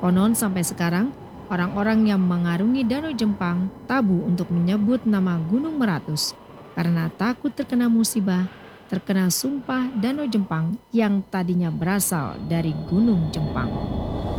Konon sampai sekarang, orang-orang yang mengarungi Danau Jempang tabu untuk menyebut nama Gunung Meratus karena takut terkena musibah, terkena sumpah Danau Jempang yang tadinya berasal dari Gunung Jempang.